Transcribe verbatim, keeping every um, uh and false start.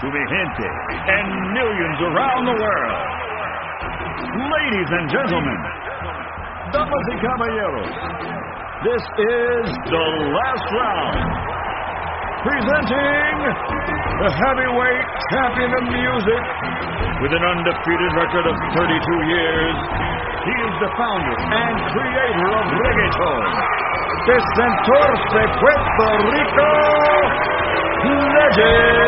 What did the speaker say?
to mi gente and millions around the world. Ladies and gentlemen, damas y caballeros, this is the last round. Presenting the heavyweight champion of music with an undefeated record of thirty-two years. He is the founder and creator of reggaeton. De Santurce, Puerto Rico, Legend.